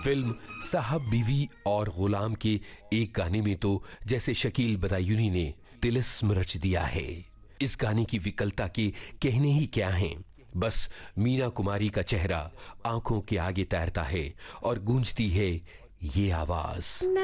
Film साहब बीवी और गुलाम के एक गाने में तो जैसे शकील बदायूनी ने तिलिस्म रच दिया है। इस गाने की विकलता के कहने ही क्या हैं। बस मीना कुमारी का चेहरा आंखों के आगे तैरता है और गूंजती है ये आवाज।